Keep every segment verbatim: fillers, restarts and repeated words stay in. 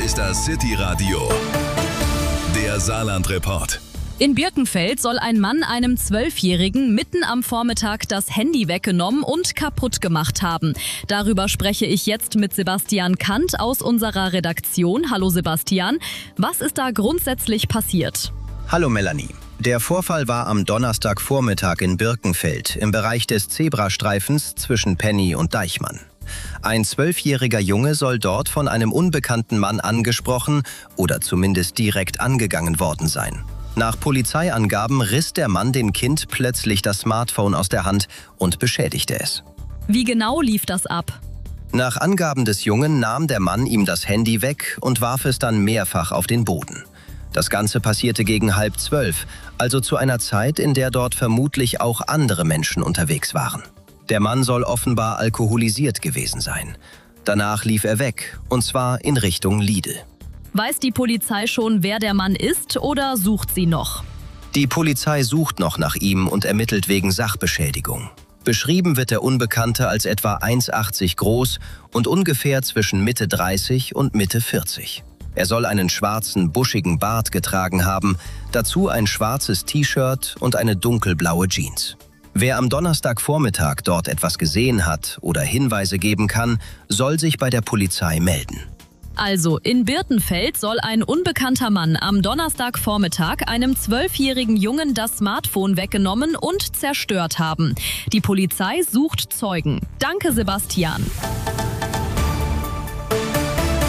ist das City-Radio, der Saarland-Report. In Birkenfeld soll ein Mann einem Zwölfjährigen mitten am Vormittag das Handy weggenommen und kaputt gemacht haben. Darüber spreche ich jetzt mit Sebastian Kant aus unserer Redaktion. Hallo Sebastian, was ist da grundsätzlich passiert? Hallo Melanie. Der Vorfall war am Donnerstagvormittag in Birkenfeld im Bereich des Zebrastreifens zwischen Penny und Deichmann. Ein zwölfjähriger Junge soll dort von einem unbekannten Mann angesprochen oder zumindest direkt angegangen worden sein. Nach Polizeiangaben riss der Mann dem Kind plötzlich das Smartphone aus der Hand und beschädigte es. Wie genau lief das ab? Nach Angaben des Jungen nahm der Mann ihm das Handy weg und warf es dann mehrfach auf den Boden. Das Ganze passierte gegen halb zwölf, also zu einer Zeit, in der dort vermutlich auch andere Menschen unterwegs waren. Der Mann soll offenbar alkoholisiert gewesen sein. Danach lief er weg, und zwar in Richtung Lidl. Weiß die Polizei schon, wer der Mann ist, oder sucht sie noch? Die Polizei sucht noch nach ihm und ermittelt wegen Sachbeschädigung. Beschrieben wird der Unbekannte als etwa eins Komma achtzig groß und ungefähr zwischen Mitte dreißig und Mitte vierzig. Er soll einen schwarzen, buschigen Bart getragen haben, dazu ein schwarzes T-Shirt und eine dunkelblaue Jeans. Wer am Donnerstagvormittag dort etwas gesehen hat oder Hinweise geben kann, soll sich bei der Polizei melden. Also, in Birkenfeld soll ein unbekannter Mann am Donnerstagvormittag einem zwölfjährigen Jungen das Smartphone weggenommen und zerstört haben. Die Polizei sucht Zeugen. Danke, Sebastian.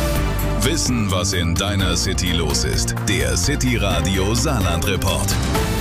Wissen, was in deiner City los ist. Der City-Radio Saarland-Report.